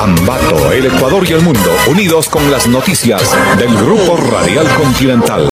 Ambato, el Ecuador y el mundo, unidos con las noticias del Grupo Radial Continental.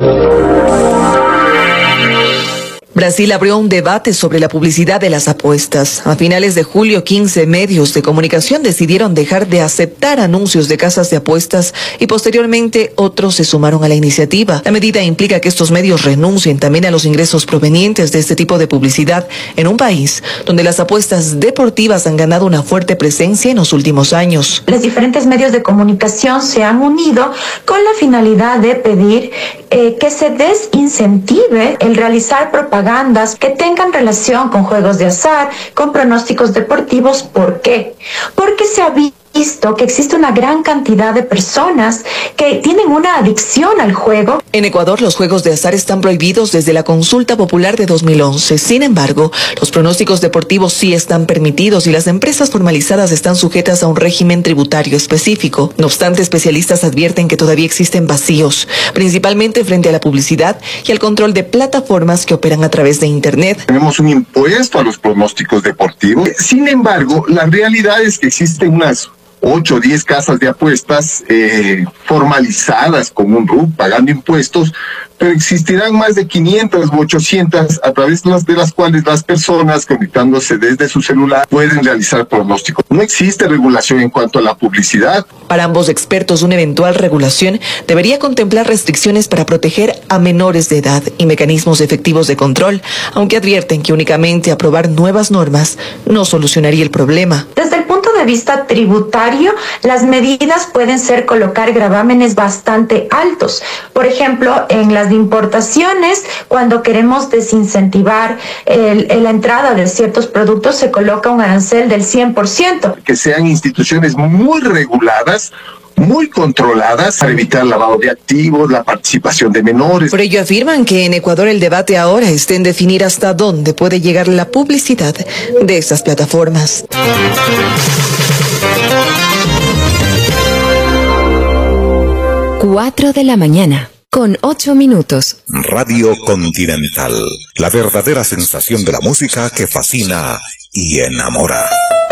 Brasil abrió un debate sobre la publicidad de las apuestas. A finales de julio, 15 medios de comunicación decidieron dejar de aceptar anuncios de casas de apuestas y posteriormente otros se sumaron a la iniciativa. La medida implica que estos medios renuncien también a los ingresos provenientes de este tipo de publicidad en un país donde las apuestas deportivas han ganado una fuerte presencia en los últimos años. Los diferentes medios de comunicación se han unido con la finalidad de pedir que se desincentive el realizar propagandas que tengan relación con juegos de azar, con pronósticos deportivos. ¿Por qué? Porque se ha visto que existe una gran cantidad de personas que tienen una adicción al juego. En Ecuador, los juegos de azar están prohibidos desde la consulta popular de 2011. Sin embargo, los pronósticos deportivos sí están permitidos y las empresas formalizadas están sujetas a un régimen tributario específico. No obstante, especialistas advierten que todavía existen vacíos, principalmente frente a la publicidad y al control de plataformas que operan a través de Internet. Tenemos un impuesto a los pronósticos deportivos. Sin embargo, la realidad es que existen unas 8 o 10 casas de apuestas formalizadas con un RUC, pagando impuestos, pero existirán más de 500 u 800 a través de las cuales las personas, conectándose desde su celular, pueden realizar pronósticos. No existe regulación en cuanto a la publicidad. Para ambos expertos, una eventual regulación debería contemplar restricciones para proteger a menores de edad y mecanismos efectivos de control, aunque advierten que únicamente aprobar nuevas normas no solucionaría el problema. Desde el punto de vista tributario, las medidas pueden ser colocar gravámenes bastante altos. Por ejemplo, en las importaciones, cuando queremos desincentivar la entrada de ciertos productos, se coloca un arancel del 100%. Que sean instituciones muy reguladas, muy controladas para evitar lavado de activos, la participación de menores. Por ello afirman que en Ecuador el debate ahora está en definir hasta dónde puede llegar la publicidad de estas plataformas. 4 de la mañana, con 8 minutos. Radio Continental, la verdadera sensación de la música que fascina y enamora.